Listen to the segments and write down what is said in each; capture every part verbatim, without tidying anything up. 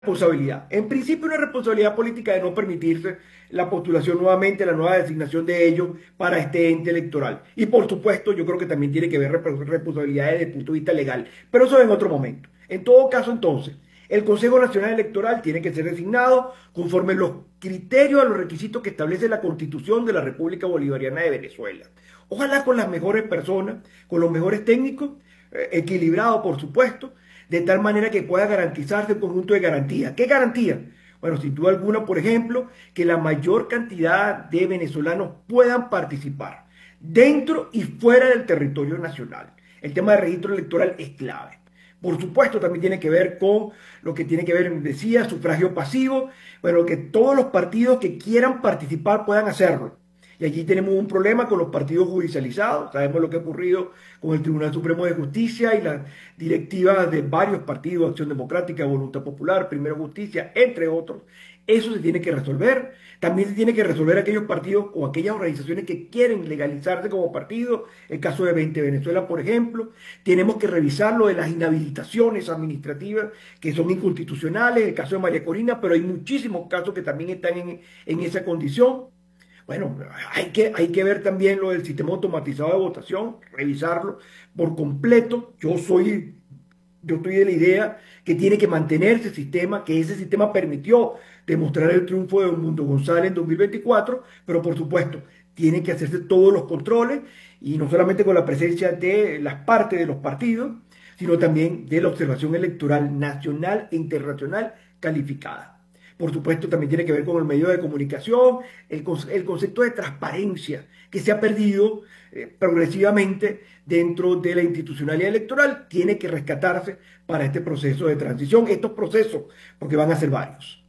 responsabilidad. En principio, una responsabilidad política de no permitirse la postulación nuevamente, la nueva designación de ellos para este ente electoral. Y por supuesto, yo creo que también tiene que ver responsabilidades desde el punto de vista legal, pero eso en otro momento. En todo caso, entonces, el Consejo Nacional Electoral tiene que ser designado conforme los criterios a los requisitos que establece la Constitución de la República Bolivariana de Venezuela. Ojalá con las mejores personas, con los mejores técnicos, eh, equilibrado por supuesto, de tal manera que pueda garantizarse un conjunto de garantías. ¿Qué garantía? Bueno, sin duda alguna, por ejemplo, que la mayor cantidad de venezolanos puedan participar dentro y fuera del territorio nacional. El tema del registro electoral es clave. Por supuesto, también tiene que ver con lo que tiene que ver, decía, sufragio pasivo, bueno, que todos los partidos que quieran participar puedan hacerlo. Y aquí tenemos un problema con los partidos judicializados. Sabemos lo que ha ocurrido con el Tribunal Supremo de Justicia y las directivas de varios partidos, Acción Democrática, Voluntad Popular, Primero Justicia, entre otros. Eso se tiene que resolver. También se tiene que resolver aquellos partidos o aquellas organizaciones que quieren legalizarse como partido. El caso de veinte Venezuela, por ejemplo. Tenemos que revisar lo de las inhabilitaciones administrativas que son inconstitucionales. El caso de María Corina, pero hay muchísimos casos que también están en, en esa condición. Bueno, hay que, hay que ver también lo del sistema automatizado de votación, revisarlo por completo. Yo soy, yo estoy de la idea que tiene que mantenerse ese sistema, que ese sistema permitió demostrar el triunfo de Mundo González en dos mil veinticuatro, pero por supuesto, tienen que hacerse todos los controles, y no solamente con la presencia de las partes de los partidos, sino también de la observación electoral nacional e internacional calificada. Por supuesto, también tiene que ver con el medio de comunicación, el, el concepto de transparencia que se ha perdido eh, progresivamente dentro de la institucionalidad electoral, tiene que rescatarse para este proceso de transición, estos procesos, porque van a ser varios.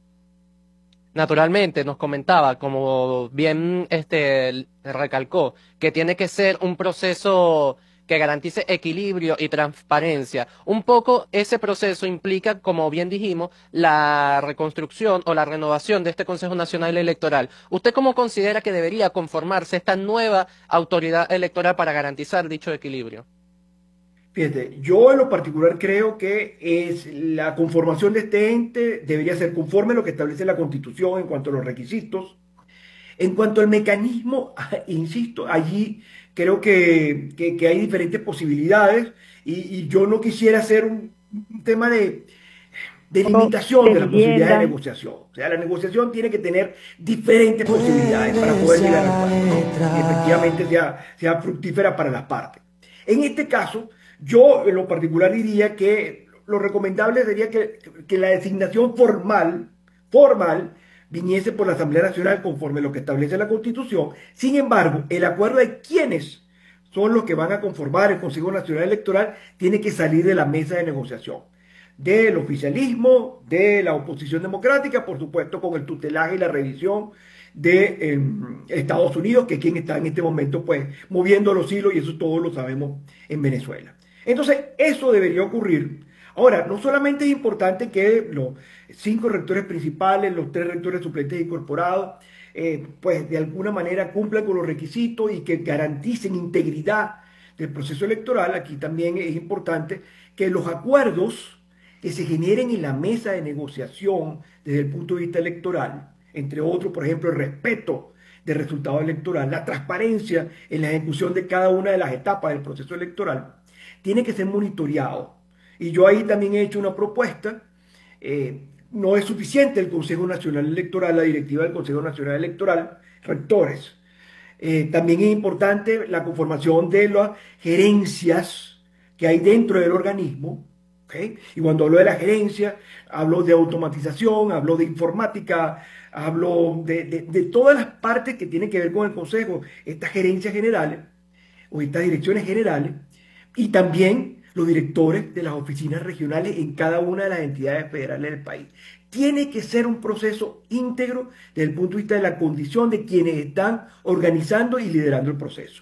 Naturalmente, nos comentaba, como bien este, recalcó, que tiene que ser un proceso que garantice equilibrio y transparencia. Un poco ese proceso implica, como bien dijimos, la reconstrucción o la renovación de este Consejo Nacional Electoral. ¿Usted cómo considera que debería conformarse esta nueva autoridad electoral para garantizar dicho equilibrio? Fíjate, yo en lo particular creo que es la conformación de este ente debería ser conforme a lo que establece la Constitución en cuanto a los requisitos. En cuanto al mecanismo, insisto, allí creo que, que, que hay diferentes posibilidades, y, y yo no quisiera hacer un, un tema de, de limitación De de las posibilidades de vivienda. negociación. O sea, la negociación tiene que tener diferentes posibilidades para poder llegar a acuerdos, ¿no? Y efectivamente sea, sea fructífera para las partes. En este caso, yo en lo particular diría que lo recomendable sería que, que la designación formal, formal, viniese por la Asamblea Nacional conforme a lo que establece la Constitución. Sin embargo, el acuerdo de quiénes son los que van a conformar el Consejo Nacional Electoral tiene que salir de la mesa de negociación, del oficialismo, de la oposición democrática, por supuesto con el tutelaje y la revisión de eh, Estados Unidos, que es quien está en este momento pues moviendo los hilos, y eso todos lo sabemos en Venezuela. Entonces, eso debería ocurrir. Ahora, no solamente es importante que los cinco rectores principales, los tres rectores suplentes incorporados, eh, pues de alguna manera cumplan con los requisitos y que garanticen integridad del proceso electoral. Aquí también es importante que los acuerdos que se generen en la mesa de negociación desde el punto de vista electoral, entre otros, por ejemplo, el respeto del resultado electoral, la transparencia en la ejecución de cada una de las etapas del proceso electoral, tiene que ser monitoreado. Y yo ahí también he hecho una propuesta. Eh, no es suficiente el Consejo Nacional Electoral, la directiva del Consejo Nacional Electoral, rectores. Eh, también es importante la conformación de las gerencias que hay dentro del organismo. ¿Okay? Y cuando hablo de la gerencia, hablo de automatización, hablo de informática, hablo de, de, de todas las partes que tienen que ver con el Consejo, estas gerencias generales o estas direcciones generales, y también los directores de las oficinas regionales en cada una de las entidades federales del país. Tiene que ser un proceso íntegro desde el punto de vista de la condición de quienes están organizando y liderando el proceso.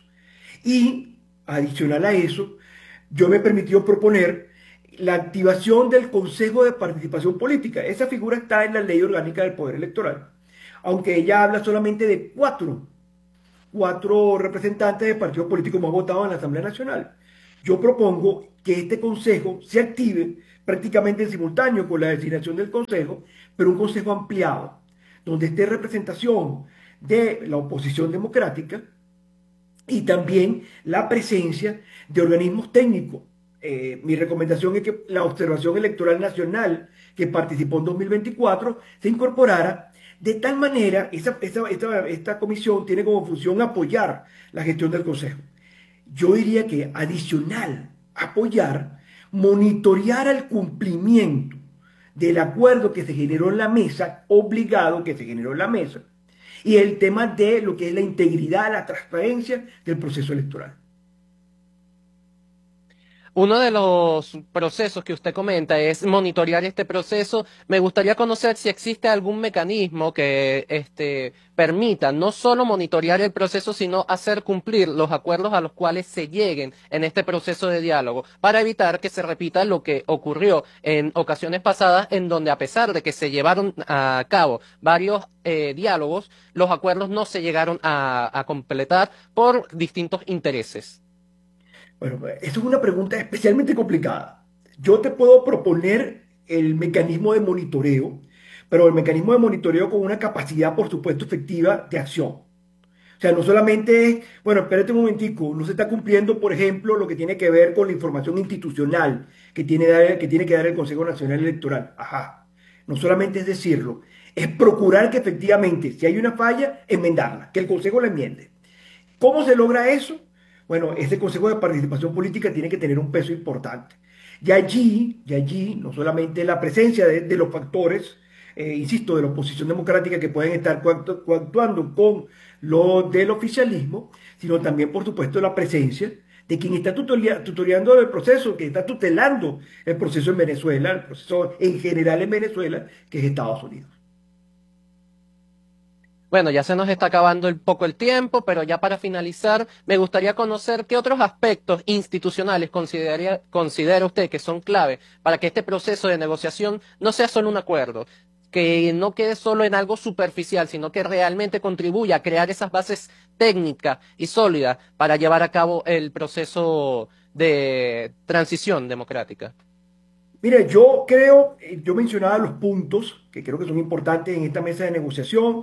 Y adicional a eso, yo me he permitido proponer la activación del Consejo de Participación Política. Esa figura está en la Ley Orgánica del Poder Electoral, aunque ella habla solamente de cuatro, cuatro representantes de partidos políticos más votados en la Asamblea Nacional. Yo propongo que este consejo se active prácticamente en simultáneo con la designación del consejo, pero un consejo ampliado, donde esté representación de la oposición democrática y también la presencia de organismos técnicos. Eh, mi recomendación es que la Observación Electoral Nacional, que participó en dos mil veinticuatro, se incorporara de tal manera, esa, esta, esta, esta comisión tiene como función apoyar la gestión del Consejo. Yo diría que adicional, apoyar, monitorear el cumplimiento del acuerdo que se generó en la mesa, obligado que se generó en la mesa, y el tema de lo que es la integridad, la transparencia del proceso electoral. Uno de los procesos que usted comenta es monitorear este proceso. Me gustaría conocer si existe algún mecanismo que este, permita no solo monitorear el proceso, sino hacer cumplir los acuerdos a los cuales se lleguen en este proceso de diálogo, para evitar que se repita lo que ocurrió en ocasiones pasadas, en donde a pesar de que se llevaron a cabo varios eh, diálogos, los acuerdos no se llegaron a, a completar por distintos intereses. Bueno, eso es una pregunta especialmente complicada. Yo te puedo proponer el mecanismo de monitoreo, pero el mecanismo de monitoreo con una capacidad, por supuesto, efectiva de acción. O sea, no solamente es, bueno, espérate un momentico, no se está cumpliendo, por ejemplo, lo que tiene que ver con la información institucional que tiene, que tiene que dar el Consejo Nacional Electoral. Ajá. No solamente es decirlo, es procurar que efectivamente, si hay una falla, enmendarla, que el Consejo la enmiende. ¿Cómo se logra eso? Bueno, ese Consejo de Participación Política tiene que tener un peso importante. Y allí, y allí no solamente la presencia de, de los factores, eh, insisto, de la oposición democrática que pueden estar coactuando con lo del oficialismo, sino también, por supuesto, la presencia de quien está tutoreando el proceso, que está tutelando el proceso en Venezuela, el proceso en general en Venezuela, que es Estados Unidos. Bueno, ya se nos está acabando un poco el tiempo, pero ya para finalizar, me gustaría conocer qué otros aspectos institucionales considera, considera usted que son clave para que este proceso de negociación no sea solo un acuerdo, que no quede solo en algo superficial, sino que realmente contribuya a crear esas bases técnicas y sólidas para llevar a cabo el proceso de transición democrática. Mire, yo creo, eh, yo mencionaba los puntos que creo que son importantes en esta mesa de negociación.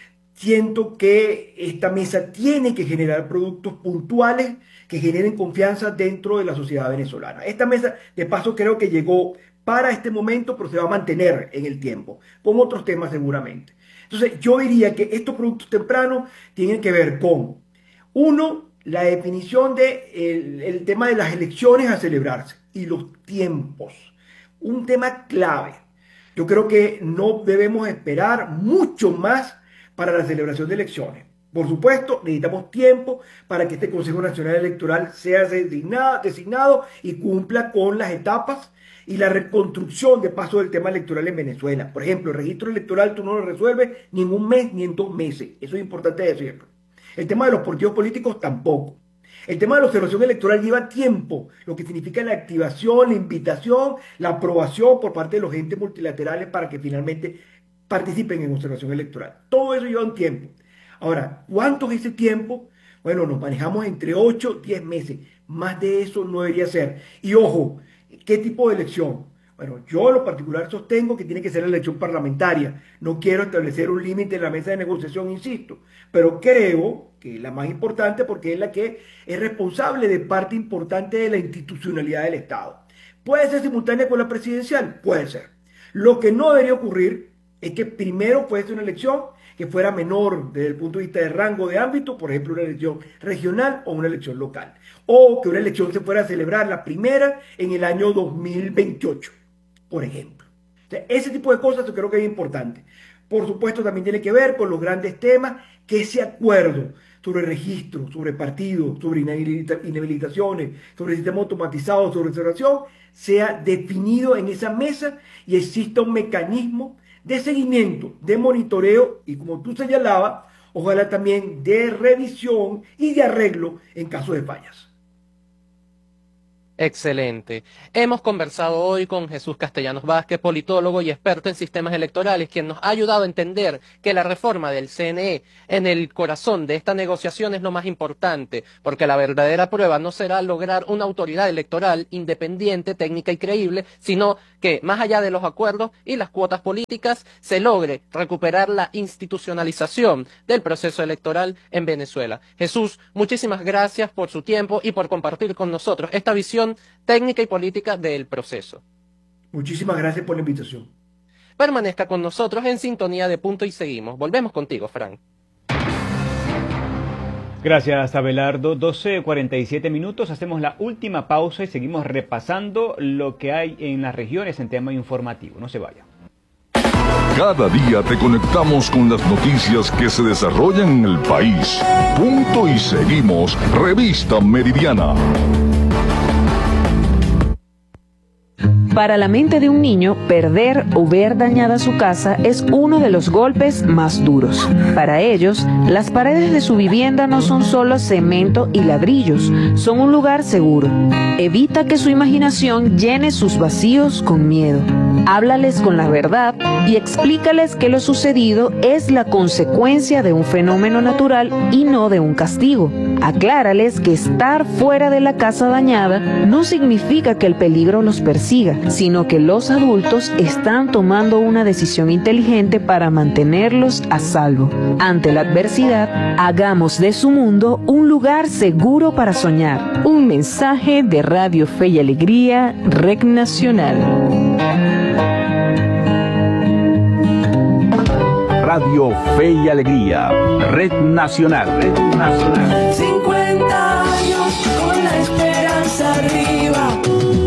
Siento que esta mesa tiene que generar productos puntuales que generen confianza dentro de la sociedad venezolana. Esta mesa, de paso, creo que llegó para este momento, pero se va a mantener en el tiempo, con otros temas seguramente. Entonces, yo diría que estos productos tempranos tienen que ver con, uno, la definición de el, el tema de las elecciones a celebrarse y los tiempos. Un tema clave. Yo creo que no debemos esperar mucho más para la celebración de elecciones. Por supuesto, necesitamos tiempo para que este Consejo Nacional Electoral sea designado, designado y cumpla con las etapas y la reconstrucción de paso del tema electoral en Venezuela. Por ejemplo, el registro electoral tú no lo resuelves ni en un mes ni en dos meses. Eso es importante decirlo. El tema de los partidos políticos tampoco. El tema de la observación electoral lleva tiempo, lo que significa la activación, la invitación, la aprobación por parte de los entes multilaterales para que finalmente participen en observación electoral. Todo eso lleva un tiempo. Ahora, ¿cuánto es ese tiempo? Bueno, nos manejamos entre ocho y diez meses. Más de eso no debería ser. Y ojo, ¿qué tipo de elección? Bueno, yo en lo particular sostengo que tiene que ser la elección parlamentaria. No quiero establecer un límite en la mesa de negociación, insisto, pero creo que es la más importante porque es la que es responsable de parte importante de la institucionalidad del Estado. ¿Puede ser simultánea con la presidencial? Puede ser. Lo que no debería ocurrir es que primero fuese una elección que fuera menor desde el punto de vista de rango de ámbito, por ejemplo, una elección regional o una elección local, o que una elección se fuera a celebrar la primera en el año dos mil veintiocho, por ejemplo. O sea, ese tipo de cosas yo creo que es importante. Por supuesto, también tiene que ver con los grandes temas que ese acuerdo sobre registro, sobre partidos, sobre inhabilitaciones, sobre sistema automatizado, sobre observación, sea definido en esa mesa y exista un mecanismo de seguimiento, de monitoreo y, como tú señalabas, ojalá también de revisión y de arreglo en caso de fallas. Excelente. Hemos conversado hoy con Jesús Castellanos Vázquez, politólogo y experto en sistemas electorales, quien nos ha ayudado a entender que la reforma del C N E en el corazón de esta negociación es lo más importante, porque la verdadera prueba no será lograr una autoridad electoral independiente, técnica y creíble, sino que, más allá de los acuerdos y las cuotas políticas, se logre recuperar la institucionalización del proceso electoral en Venezuela. Jesús, muchísimas gracias por su tiempo y por compartir con nosotros esta visión técnica y política del proceso. Muchísimas gracias por la invitación. Permanezca con nosotros en sintonía de Punto y Seguimos. Volvemos contigo, Frank. Gracias, Abelardo. doce cuarenta y siete minutos, hacemos la última pausa y seguimos repasando lo que hay en las regiones en tema informativo. No se vaya. Cada día te conectamos con las noticias que se desarrollan en el país. Punto y Seguimos, Revista Meridiana. Para la mente de un niño, perder o ver dañada su casa es uno de los golpes más duros. Para ellos, las paredes de su vivienda no son solo cemento y ladrillos, son un lugar seguro. Evita que su imaginación llene sus vacíos con miedo. Háblales con la verdad y explícales que lo sucedido es la consecuencia de un fenómeno natural y no de un castigo. Aclárales que estar fuera de la casa dañada no significa que el peligro los persiga, sino que los adultos están tomando una decisión inteligente para mantenerlos a salvo. Ante la adversidad, hagamos de su mundo un lugar seguro para soñar. Un mensaje de Radio Fe y Alegría, Red Nacional. Radio Fe y Alegría, Red Nacional. Red Nacional. cincuenta años con la esperanza arriba.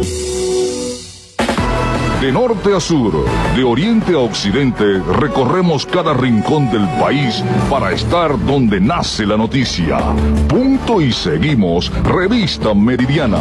De norte a sur, de oriente a occidente, recorremos cada rincón del país para estar donde nace la noticia. Punto y Seguimos, Revista Meridiana.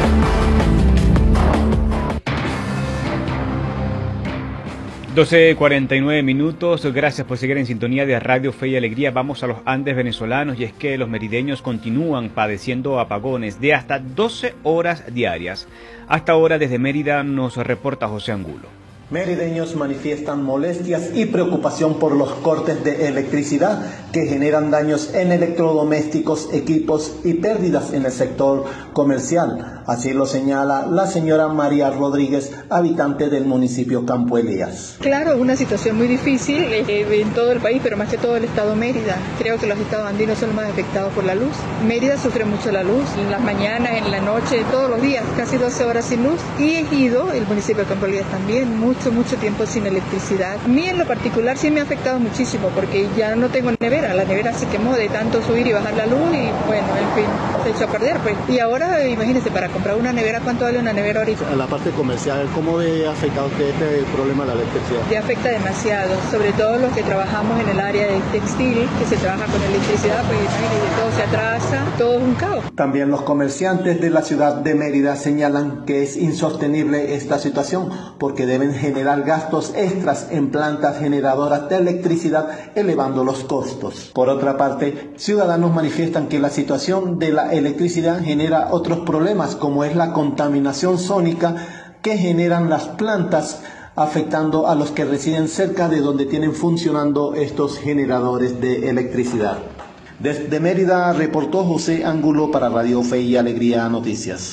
doce cuarenta y nueve minutos, gracias por seguir en sintonía de Radio Fe y Alegría. Vamos a los Andes venezolanos y es que los merideños continúan padeciendo apagones de hasta doce horas diarias. Hasta ahora desde Mérida nos reporta José Angulo. Merideños manifiestan molestias y preocupación por los cortes de electricidad que generan daños en electrodomésticos, equipos y pérdidas en el sector comercial. Así lo señala la señora María Rodríguez, habitante del municipio Campo Elías. Claro, es una situación muy difícil eh, en todo el país, pero más que todo el estado Mérida. Creo que los estados andinos son los más afectados por la luz. Mérida sufre mucho la luz, en las mañanas, en la noche, todos los días, casi doce horas sin luz. Y Ejido, el municipio de Campo Elías también, mucho mucho tiempo sin electricidad. A mí en lo particular sí me ha afectado muchísimo porque ya no tengo nevera, la nevera se quemó de tanto subir y bajar la luz y bueno, en fin, se echó a perder pues. Y ahora imagínense, para comprar una nevera, ¿cuánto vale una nevera ahorita? A la parte comercial, ¿cómo ve afectado usted este problema de la electricidad? Ya afecta demasiado, sobre todo los que trabajamos en el área de textil, que se trabaja con electricidad, pues imagínense, todo se atrasa, todo es un caos. También los comerciantes de la ciudad de Mérida señalan que es insostenible esta situación porque deben generar gastos extras en plantas generadoras de electricidad, elevando los costos. Por otra parte, ciudadanos manifiestan que la situación de la electricidad genera otros problemas, como es la contaminación sónica que generan las plantas, afectando a los que residen cerca de donde tienen funcionando estos generadores de electricidad. Desde Mérida reportó José Angulo para Radio Fe y Alegría Noticias.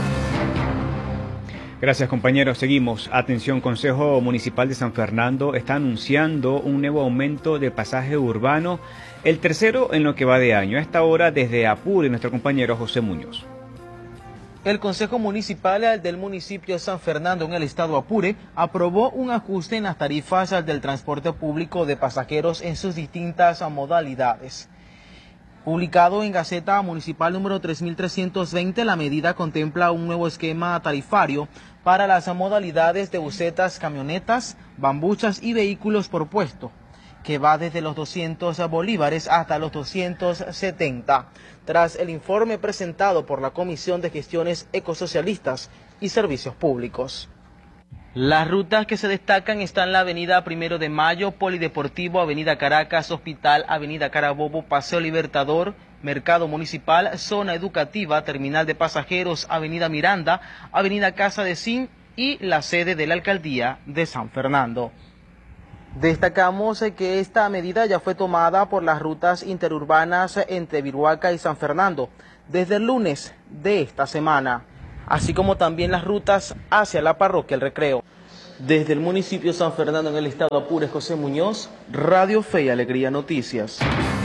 Gracias, compañeros. Seguimos. Atención, Consejo Municipal de San Fernando está anunciando un nuevo aumento de pasaje urbano, el tercero en lo que va de año. A esta hora desde Apure, nuestro compañero José Muñoz. El Consejo Municipal del municipio de San Fernando en el estado Apure aprobó un ajuste en las tarifas del transporte público de pasajeros en sus distintas modalidades. Publicado en Gaceta Municipal número tres mil trescientos veinte, la medida contempla un nuevo esquema tarifario para las modalidades de busetas, camionetas, bambuchas y vehículos por puesto, que va desde los doscientos bolívares hasta los doscientos setenta, tras el informe presentado por la Comisión de Gestiones Ecosocialistas y Servicios Públicos. Las rutas que se destacan están la avenida Primero de Mayo, Polideportivo, avenida Caracas, Hospital, avenida Carabobo, Paseo Libertador, Mercado Municipal, Zona Educativa, Terminal de Pasajeros, Avenida Miranda, Avenida Casa de Zinc y la sede de la Alcaldía de San Fernando. Destacamos que esta medida ya fue tomada por las rutas interurbanas entre Viruaca y San Fernando desde el lunes de esta semana, así como también las rutas hacia la parroquia El Recreo. Desde el municipio de San Fernando en el estado Apure, José Muñoz, Radio Fe y Alegría Noticias.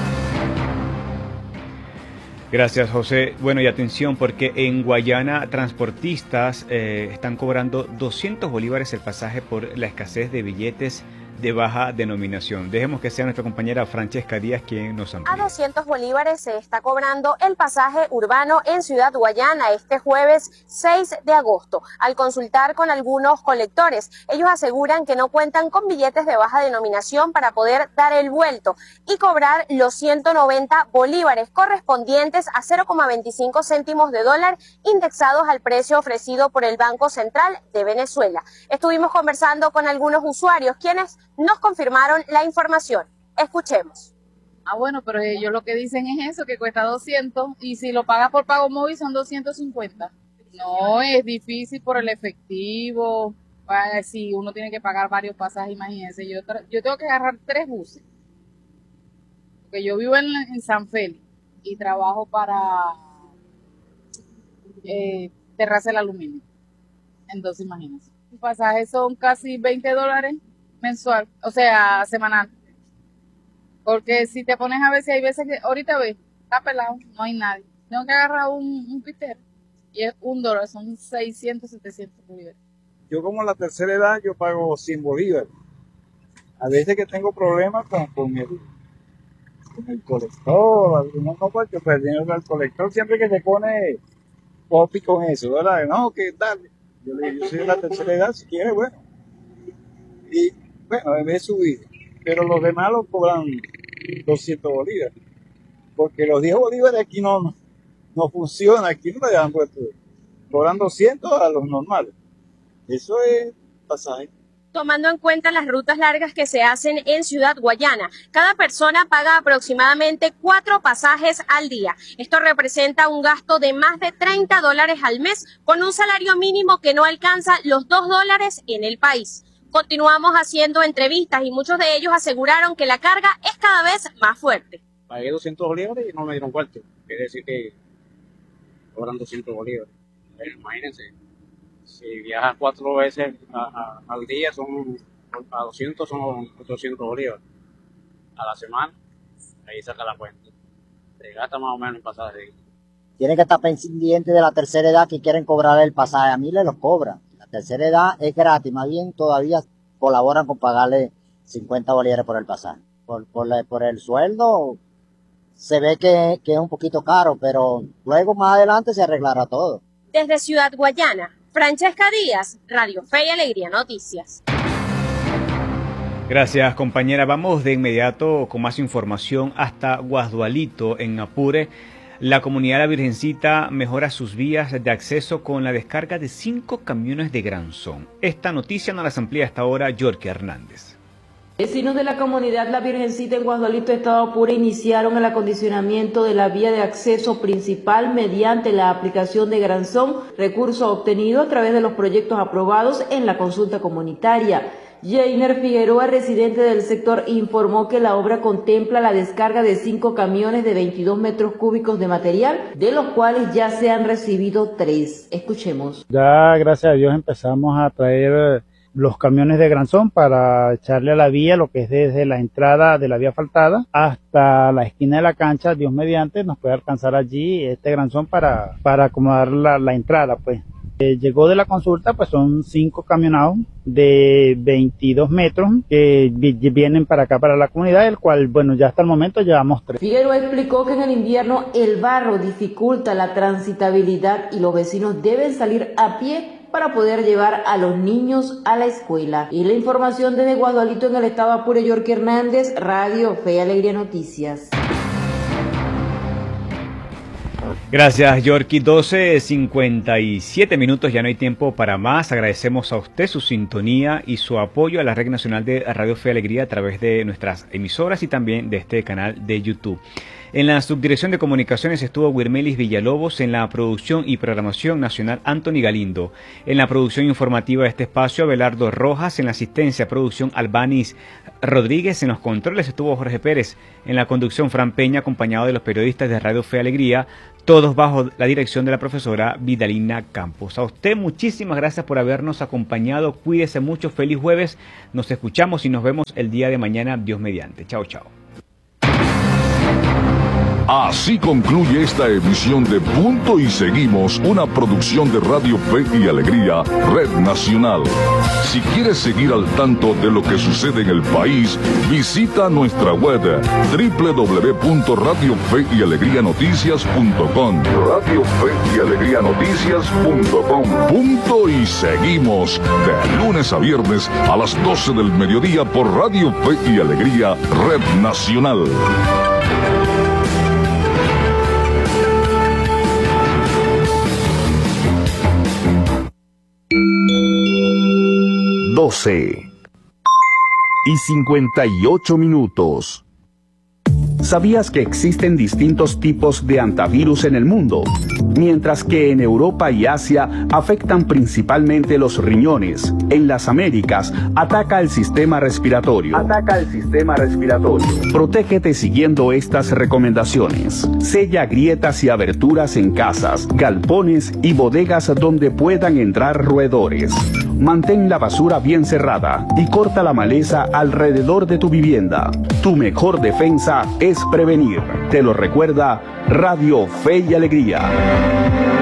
Gracias, José. Bueno, y atención, porque en Guayana transportistas eh, están cobrando doscientos bolívares el pasaje por la escasez de billetes de baja denominación. Dejemos que sea nuestra compañera Francesca Díaz quien nos amplíe. A doscientos bolívares se está cobrando el pasaje urbano en Ciudad Guayana este jueves seis de agosto. Al consultar con algunos colectores, ellos aseguran que no cuentan con billetes de baja denominación para poder dar el vuelto y cobrar los ciento noventa bolívares correspondientes a cero coma veinticinco céntimos de dólar indexados al precio ofrecido por el Banco Central de Venezuela. Estuvimos conversando con algunos usuarios quienes nos confirmaron la información. Escuchemos. Ah, bueno, pero ellos lo que dicen es eso, que cuesta doscientos, y si lo pagas por pago móvil son doscientos cincuenta. No, es difícil por el efectivo, para, si uno tiene que pagar varios pasajes, imagínense, yo, yo tengo que agarrar tres buses, porque yo vivo en, en San Félix y trabajo para eh, Terraza del Aluminio, entonces imagínense. Los pasajes son casi veinte dólares mensual, o sea, semanal. Porque si te pones a ver, si hay veces que, ahorita ves, está pelado, no hay nadie. Tengo que agarrar un, un pitero y es un dólar, son seiscientos, setecientos bolívares. Yo como la tercera edad, yo pago cien bolívares. A veces que tengo problemas con, con, el, con el colector, algunos no, porque pues, el colector siempre que se pone popi con eso, ¿verdad? No, que dale. Yo le digo, yo soy de la tercera edad, si quieres, bueno. Y bueno, me he subido, pero los demás lo cobran doscientos bolívares, porque los diez bolívares aquí no, no, no funciona, aquí no le dan puesto, cobran doscientos a los normales, eso es pasaje. Tomando en cuenta las rutas largas que se hacen en Ciudad Guayana, cada persona paga aproximadamente cuatro pasajes al día. Esto representa un gasto de más de treinta dólares al mes, con un salario mínimo que no alcanza los dos dólares en el país. Continuamos haciendo entrevistas y muchos de ellos aseguraron que la carga es cada vez más fuerte. Pagué doscientos bolívares y no me dieron cuarto. Quiere decir que cobran doscientos bolívares. Imagínense, si viajas cuatro veces a, a, al día, son a doscientos son ochocientos bolívares. A la semana, ahí saca la cuenta. Se gasta más o menos el pasaje. Tienen que estar pendientes de la tercera edad que quieren cobrar el pasaje. A mí le los cobran. Tercera edad es gratis, más bien todavía colaboran con pagarle cincuenta bolívares por el pasaje. Por, por, la, por el sueldo se ve que, que es un poquito caro, pero luego más adelante se arreglará todo. Desde Ciudad Guayana, Francesca Díaz, Radio Fe y Alegría Noticias. Gracias, compañera. Vamos de inmediato con más información hasta Guasdualito, en Apure. La comunidad de la Virgencita mejora sus vías de acceso con la descarga de cinco camiones de granzón. Esta noticia nos la amplía hasta ahora Yorkie Hernández. Vecinos de la comunidad La Virgencita en Guasdualito, estado Apure, iniciaron el acondicionamiento de la vía de acceso principal mediante la aplicación de granzón, recurso obtenido a través de los proyectos aprobados en la consulta comunitaria. Jainer Figueroa, residente del sector, informó que la obra contempla la descarga de cinco camiones de veintidós metros cúbicos de material, de los cuales ya se han recibido tres. Escuchemos. Ya, gracias a Dios, empezamos a traer los camiones de granzón para echarle a la vía, lo que es desde la entrada de la vía asfaltada hasta la esquina de la cancha. Dios mediante, nos puede alcanzar allí este granzón para, para acomodar la, la entrada, pues. Eh, llegó de la consulta, pues son cinco camionados de veintidós metros que vienen para acá, para la comunidad, el cual, bueno, ya hasta el momento llevamos tres. Figueroa explicó que en el invierno el barro dificulta la transitabilidad y los vecinos deben salir a pie para poder llevar a los niños a la escuela. Y la información desde Guasdualito en el estado Apure, Yorkie Hernández, Radio Fe y Alegría Noticias. Gracias, Yorkie. doce cincuenta y siete minutos, ya no hay tiempo para más. Agradecemos a usted su sintonía y su apoyo a la Red Nacional de Radio Fe y Alegría a través de nuestras emisoras y también de este canal de YouTube. En la subdirección de comunicaciones estuvo Wirmelis Villalobos, en la producción y programación nacional Anthony Galindo, en la producción informativa de este espacio Abelardo Rojas, en la asistencia producción Albanis Rodríguez, en los controles estuvo Jorge Pérez, en la conducción Fran Peña, acompañado de los periodistas de Radio Fe y Alegría, todos bajo la dirección de la profesora Vidalina Campos. A usted muchísimas gracias por habernos acompañado, cuídese mucho, feliz jueves, nos escuchamos y nos vemos el día de mañana, Dios mediante. Chao, chao. Así concluye esta emisión de Punto y Seguimos, una producción de Radio Fe y Alegría, Red Nacional. Si quieres seguir al tanto de lo que sucede en el país, visita nuestra web doble u doble u doble u punto radio fe y alegría noticias punto com. Radio Fe y Alegría Noticias punto com. Punto y Seguimos, de lunes a viernes a las doce del mediodía por Radio Fe y Alegría, Red Nacional. doce y cincuenta y ocho minutos. ¿Sabías que existen distintos tipos de antivirus en el mundo? Mientras que en Europa y Asia afectan principalmente los riñones, en las Américas ataca el sistema respiratorio. Ataca el sistema respiratorio. Protégete siguiendo estas recomendaciones. Sella grietas y aberturas en casas, galpones y bodegas donde puedan entrar roedores. Mantén la basura bien cerrada y corta la maleza alrededor de tu vivienda. Tu mejor defensa es prevenir. Te lo recuerda Radio Fe y Alegría.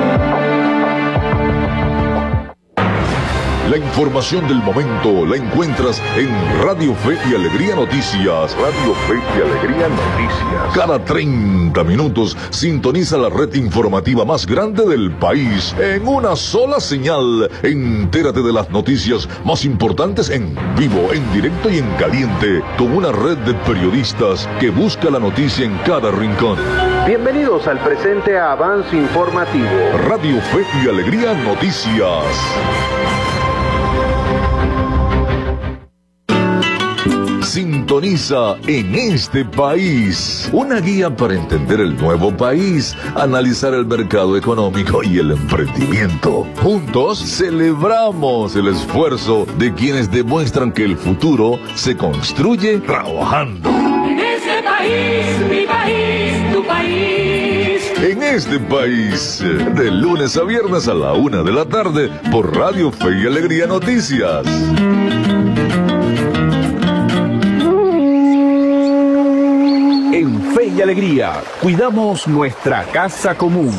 La información del momento la encuentras en Radio Fe y Alegría Noticias. Radio Fe y Alegría Noticias. Cada treinta minutos sintoniza la red informativa más grande del país en una sola señal. Entérate de las noticias más importantes en vivo, en directo y en caliente, con una red de periodistas que busca la noticia en cada rincón. Bienvenidos al presente avance informativo. Radio Fe y Alegría Noticias. Sintoniza En Este País, una guía para entender el nuevo país, analizar el mercado económico y el emprendimiento. Juntos celebramos el esfuerzo de quienes demuestran que el futuro se construye trabajando. En este país, mi país, tu país. En Este País, de lunes a viernes a la una de la tarde por Radio Fe y Alegría Noticias. En Fe y Alegría, cuidamos nuestra casa común.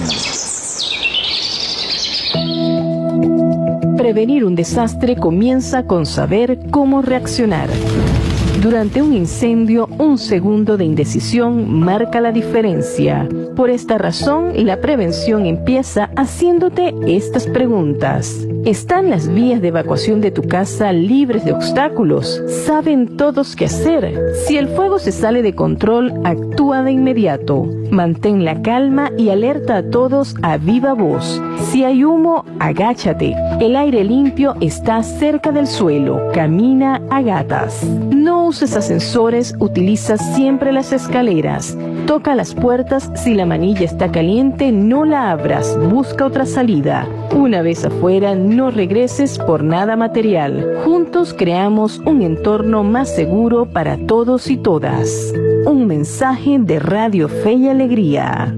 Prevenir un desastre comienza con saber cómo reaccionar. Durante un incendio, un segundo de indecisión marca la diferencia. Por esta razón, la prevención empieza haciéndote estas preguntas. ¿Están las vías de evacuación de tu casa libres de obstáculos? ¿Saben todos qué hacer? Si el fuego se sale de control, actúa de inmediato. Mantén la calma y alerta a todos a viva voz. Si hay humo, agáchate. El aire limpio está cerca del suelo. Camina a gatas. No uses ascensores, utiliza siempre las escaleras. Toca las puertas, si la manilla está caliente, no la abras, busca otra salida. Una vez afuera, no regreses por nada material. Juntos creamos un entorno más seguro para todos y todas. Un mensaje de Radio Fe y Alegría.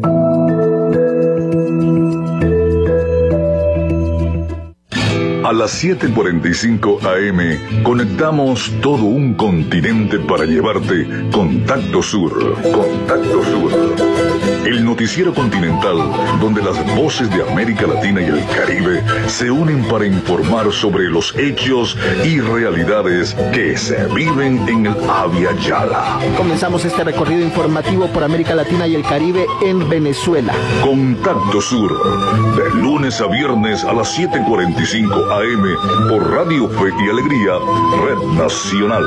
A las siete cuarenta y cinco a eme conectamos todo un continente para llevarte Contacto Sur. Contacto Sur. El noticiero continental donde las voces de América Latina y el Caribe se unen para informar sobre los hechos y realidades que se viven en el Abya Yala. Comenzamos este recorrido informativo por América Latina y el Caribe en Venezuela. Contacto Sur, de lunes a viernes a las siete cuarenta y cinco a eme por Radio Fe y Alegría, Red Nacional.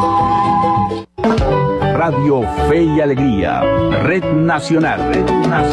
Radio Fe y Alegría, Red Nacional. Red Nacional.